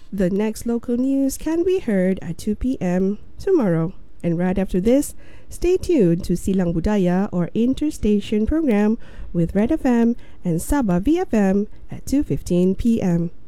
The next local news can be heard at 2 p.m. tomorrow. And right after this, stay tuned to Silang Budaya or Interstation program with Red FM and Sabah VFM at 2:15 p.m.